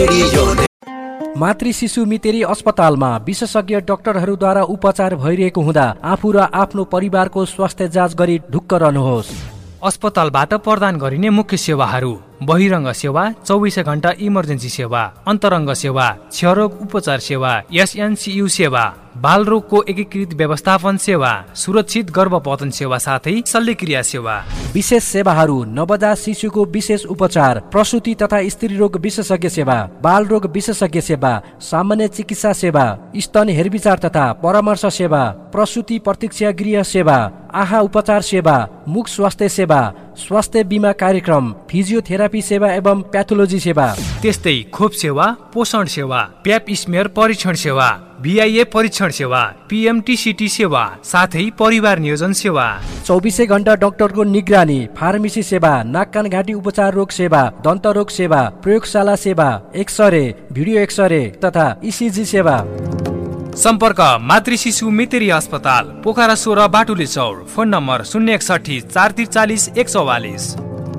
मितेरी यो मातृ शिशु मितेरी अस्पतालमा विशेषज्ञ डाक्टरहरूद्वारा उपचार भइरहेको हुँदा आफू र आफ्नो परिवारको स्वास्थ्य जाँच गरी ढुक्क रहनुहोस्। अस्पतालबाट प्रदान गरिने मुख्य सेवाहरू: बहिरङ्ग सेवा, 24 घण्टा इमर्जेन्सी सेवा, अन्तरङ्ग सेवा, क्षयरोग उपचार सेवा, SNCU सेवा, बालरोगको एकीकृत व्यवस्थापन सेवा, सुरक्षित गर्भपतन सेवा साथै शल्यक्रिया सेवा। विशेष सेवाहरू: नवजात शिशुको विशेष उपचार, प्रसुति तथा स्त्रीरोग विशेषज्ञ सेवा, बालरोग विशेषज्ञ सेवा, सामान्य चिकित्सा सेवा, स्तन हेरविचार तथा परामर्श सेवा, प्रसुति प्रतीक्षा गृह सेवा, आहा उपचार सेवा, मुख स्वास्थ्य सेवा, स्वास्थ्य बीमा कार्यक्रम, फिजियोथेरापी सेवा एवं प्याथोलोजी सेवा। त्यस्तै खोप सेवा, पोषण सेवा, प्याप स्मेयर परीक्षण सेवा, VIA परीक्षण सेवा, PMTCT सेवा साथै परिवार नियोजन सेवा। 24 घण्टा डाक्टरको निगरानी, फार्मेसी सेवा, नाक कान घाँटी उपचार रोग सेवा, दन्त रोग सेवा, प्रयोगशाला सेवा, एक्सरे, भिडियो एक्सरे तथा ECG सेवा। सम्पर्क मातृ शिशु मितेरी अस्पताल, पोखरा 16 बाटुले चौर। Phone number 061 443 144।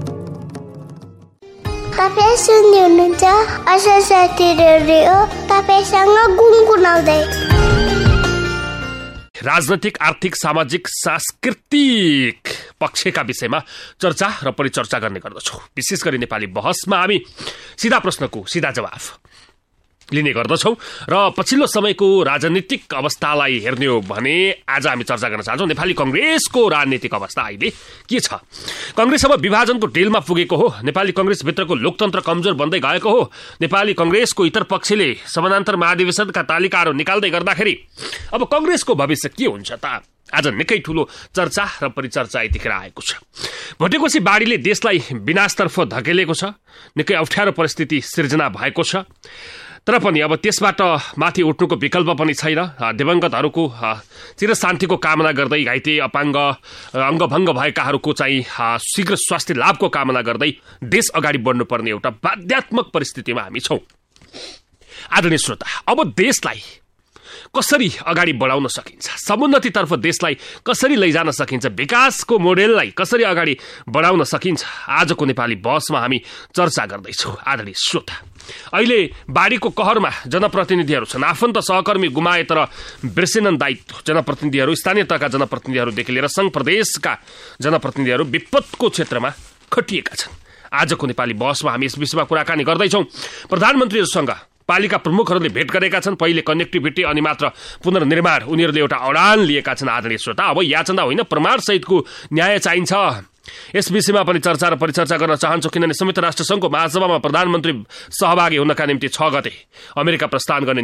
तपाईँ सुन्दै हुनुहुन्छ असोसिएटेड रेडियो, तपाईसँग गुनगुनाउँदै। राजनैतिक, आर्थिक, सामाजिक, सांस्कृतिक पक्षका विषयमा चर्चा र परिचर्चा गर्ने गर्दछौँ। विशेष गरी नेपाली बहसमा हामी सीधा प्रश्नको सीधा जवाफ लिने गर्दछौँ र पछिल्लो समयको राजनीतिक अवस्थालाई हेर्ने हो भने आज हामी चर्चा गर्न चाहन्छौँ नेपाली कांग्रेसको राजनीतिक अवस्था अहिले के छ। कांग्रेस अब विभाजनको डेलमा पुगेको हो। नेपाली कांग्रेसभित्रको लोकतन्त्र कमजोर बन्दै गएको हो। नेपाली कांग्रेसको इतर पक्षले समानान्तर महाधिवेशनका तालिकाहरू निकाल्दै गर्दाखेरि अब कांग्रेसको भविष्य के हुन्छ त आज निकै ठूलो चर्चा र परिचर्चा यतिखेर आएको छ। भोटेकोशी बाढीले देशलाई विनाशतर्फ धकेलेको छ। निकै अप्ठ्यारो परिस्थिति सिर्जना भएको छ। तर पनि अब त्यसबाट माथि उठ्नुको विकल्प पनि छैन। दिवंगतहरूको चिरशान्तिको कामना गर्दै, घाइते अपाङ्ग अङ्गभङ्ग भएकाहरूको चाहिँ शीघ्र स्वास्थ्य लाभको कामना गर्दै देश अगाडि बढ्नुपर्ने एउटा बाध्यात्मक परिस्थितिमा हामी छौँ। आदरणीय श्रोता, अब देशलाई कसरी अगाडि बढाउन सकिन्छ, समुन्नतितर्फ देशलाई कसरी लैजान सकिन्छ, विकासको मोडेललाई कसरी अगाडि बढाउन सकिन्छ, आजको नेपाली बहसमा हामी चर्चा गर्दैछौँ। आदरणीय श्रोता, अहिले बाढीको कहरमा जनप्रतिनिधिहरू छन्। आफन्त सहकर्मी गुमाए तर बिर्सेनन् दायित्व। जनप्रतिनिधिहरू, स्थानीय तहका जनप्रतिनिधिहरूदेखि लिएर संघ प्रदेशका जनप्रतिनिधिहरू विपदको क्षेत्रमा खटिएका छन्। आजको नेपाली बहसमा हामी यस विषयमा कुराकानी गर्दैछौँ। प्रधानमन्त्रीहरूसँग पालिका प्रमुखहरूले भेट गरेका छन्। पहिले कनेक्टिभिटी अनि मात्र पुनर्निर्माण उनीहरूले एउटा अडान लिएका छन्। आदरणीय श्रोता, अब याचना होइन, प्रमाण सहितको न्याय चाहिन्छ। यस विषयमा पनि चर्चा र परिचर्चा गर्न चाहन्छु, किनभने संयुक्त राष्ट्र संघको महासभामा प्रधानमन्त्री सहभागी हुनका निम्ति 6 गते अमेरिका प्रस्थान गर्ने